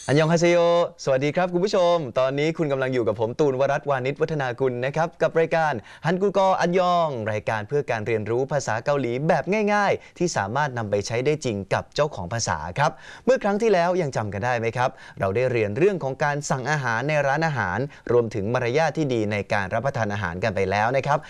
อันยองฮาเซโยสวัสดีครับคุณผู้ชมตอนนี้คุณกำลังอยู่กับผมตูนวรัตน์วานิชวัฒนากุลนะครับกับรายการฮันกูกออันยองรายการเพื่อการเรียนรู้ภาษาเกาหลีแบบง่ายๆที่สามารถนำไปใช้ได้จริงกับเจ้าของภาษาครับเมื่อครั้งที่แล้วยังจำกันได้ไหมครับเราได้เรียนเรื่องของการสั่งอาหารในร้านอาหารรวมถึงมารยาทที่ดีในการรับประทานอาหารกันไปแล้วนะครับ